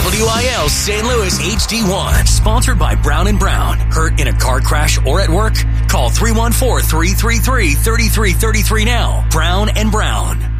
WIL St. Louis HD1. Sponsored by Brown & Brown. Hurt in a car crash or at work? Call 314-333-3333 now. Brown & Brown.